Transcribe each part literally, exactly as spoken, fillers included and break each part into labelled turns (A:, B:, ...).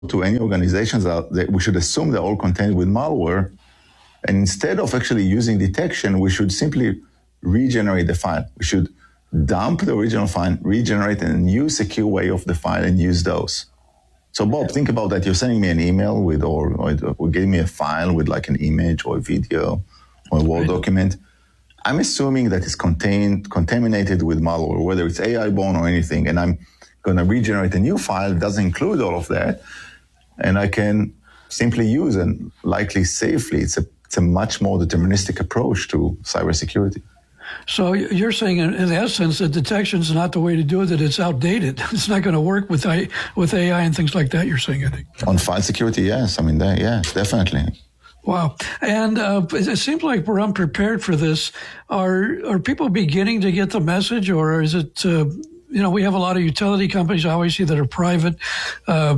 A: to any organizations out that we should assume they're all contained with malware. And instead of actually using detection, we should simply regenerate the file. We should dump the original file, regenerate a new secure way of the file and use those. So Bob, think about that. You're sending me an email with, or, or, or giving me a file with like an image or a video or a Word right. document. I'm assuming that it's contained, contaminated with malware, whether it's A I-borne or anything, and I'm going to regenerate a new file that doesn't include all of that, and I can simply use and likely safely. It's a, it's a much more deterministic approach to cybersecurity.
B: So you're saying, in, in essence, that detection is not the way to do it, that it's outdated. It's not going to work with I, with A I and things like that, you're saying, I think.
A: On file security, yes. I mean, that, yes, definitely.
B: Wow. And uh, it seems like we're unprepared for this. Are are people beginning to get the message, or is it, uh, you know, we have a lot of utility companies, obviously, that are private uh,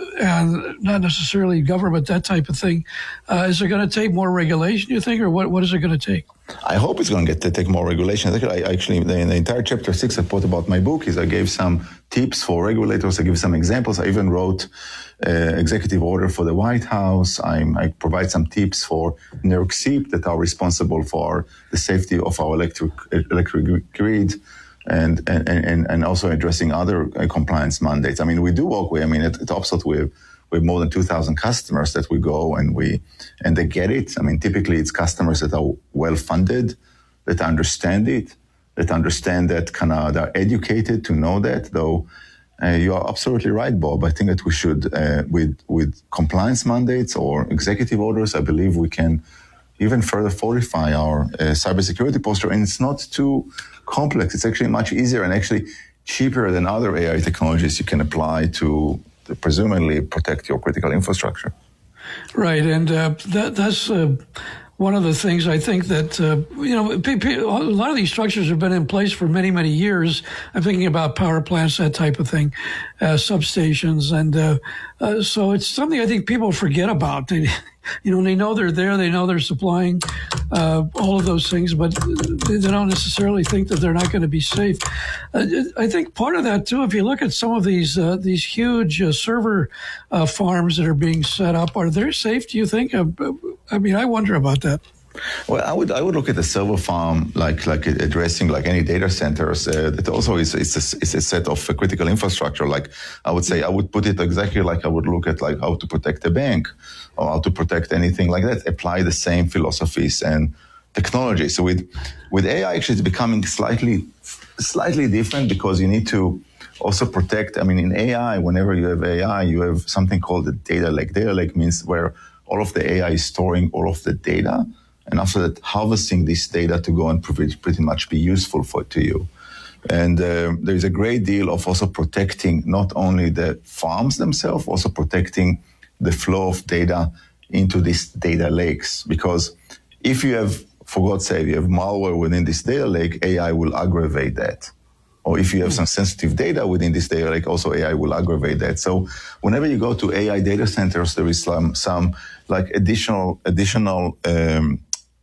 B: and not necessarily government, that type of thing. Uh, is it going to take more regulation, you think, or what? what is it going to take?
A: I hope it's going to get to take more regulation. I actually, in the entire chapter six I put about my book is I gave some tips for regulators. I give some examples. I even wrote an uh, executive order for the White House. I'm, I provide some tips for New York C I P that are responsible for the safety of our electric electric grid. And, and, and, and also addressing other uh, compliance mandates. I mean, we do work with, I mean, at, at Opsot, we have, we have more than two thousand customers that we go and we, and they get it. I mean, typically it's customers that are well-funded, that understand it, that understand that kind of, they're educated to know that, though uh, you are absolutely right, Bob. I think that we should, uh, with, with compliance mandates or executive orders, I believe we can even further fortify our uh, cybersecurity posture. And it's not too complex. It's actually much easier and actually cheaper than other A I technologies you can apply to, to presumably protect your critical infrastructure.
B: Right. And uh, that, that's uh, one of the things I think that, uh, you know, a lot of these structures have been in place for many, many years. I'm thinking about power plants, that type of thing, uh, substations. And uh, uh, so it's something I think people forget about. They, you know, they know they're there, they know they're supplying uh, all of those things, but they don't necessarily think that they're not going to be safe. Uh, I think part of that, too, if you look at some of these uh, these huge uh, server uh, farms that are being set up, are they safe, do you think? Uh, I mean, I wonder about that.
A: Well, I would I would look at the server farm like like addressing like any data centers. Uh, that also is it's a, it's a set of uh, critical infrastructure. Like I would say, I would put it exactly like I would look at like how to protect a bank or how to protect anything like that. Apply the same philosophies and technology. So with with A I, actually, it's becoming slightly slightly different because you need to also protect. I mean, in A I, whenever you have A I, you have something called the data lake. Data lake means where all of the A I is storing all of the data. And after that, harvesting this data to go and pretty much be useful for to you. And uh, there is a great deal of also protecting not only the farms themselves, also protecting the flow of data into these data lakes. Because if you have, for God's sake, you have malware within this data lake, A I will aggravate that. Or if you have some sensitive data within this data lake, also A I will aggravate that. So whenever you go to A I data centers, there is some, some like additional, additional, um,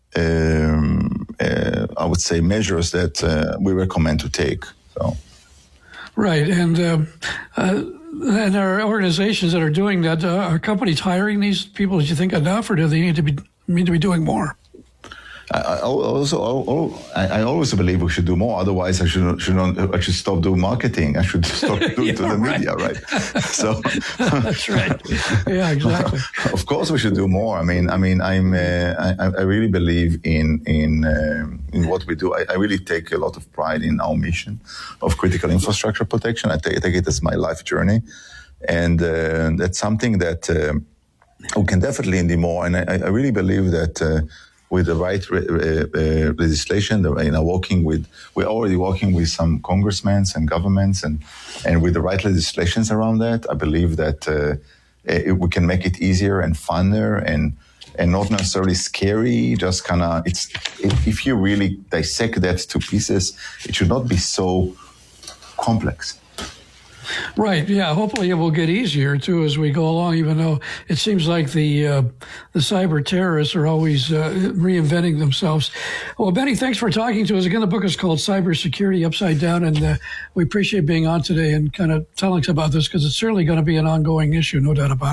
A: Um, uh, I would say measures that uh, we recommend to take. So,
B: right, and uh, uh, and there are organizations that are doing that. Uh, are companies hiring these people? Do you think enough, or do they need to be need to be doing more?
A: I, I also, I, I always believe we should do more. Otherwise, I should should not, I should stop doing marketing. I should stop doing
B: yeah,
A: to the
B: right.
A: media, right? So
B: that's right. Yeah, exactly.
A: Of course, we should do more. I mean, I mean, I'm, uh, I, I really believe in in um, in what we do. I, I really take a lot of pride in our mission of critical infrastructure protection. I take, I take it as my life journey, and uh, that's something that uh, we can definitely do more. And I, I really believe that. Uh, With the right uh, uh, legislation, you know, working with, we're already working with some congressmen and governments, and, and with the right legislations around that, I believe that uh, it, we can make it easier and funner and and not necessarily scary. Just kind of, it's if you really dissect that to pieces, it should not be so complex.
B: Right. Yeah. Hopefully it will get easier too as we go along. Even though it seems like the uh, the cyber terrorists are always uh, reinventing themselves. Well, Benny, thanks for talking to us. Again, the book is called Cybersecurity Upside Down, and uh, we appreciate being on today and kind of telling us about this because it's certainly going to be an ongoing issue, no doubt about it.